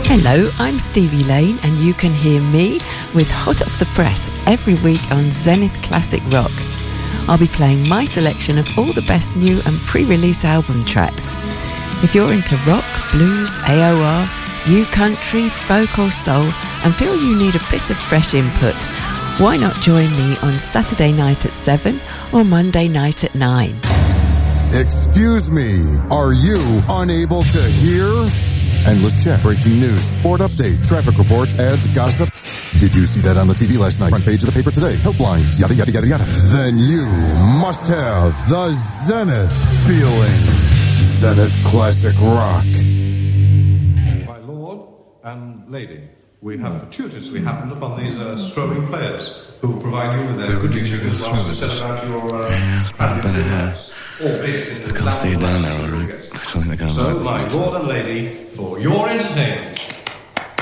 Hello, I'm Stevie Lane, and you can hear me with Hot Off the Press every week on Zenith Classic Rock. I'll be playing my selection of all the best new and pre-release album tracks. If you're into rock, blues, AOR, new country, folk or soul, and feel you need a bit of fresh input, why not join me on Saturday night at 7 or Monday night at 9? Excuse me, are you unable to hear? Endless chat, breaking news, sport updates, traffic reports, ads, gossip. Did you see that on the TV last night? Front page of the paper today. Helplines, yada, yada, yada, yada. Then you must have the Zenith feeling. Zenith Classic Rock. My lord and lady, we have fortuitously happened upon these strolling players who will provide you with their good news whilst we set about your better have. I can't see it down there already. So, my lord and lady, for your entertainment.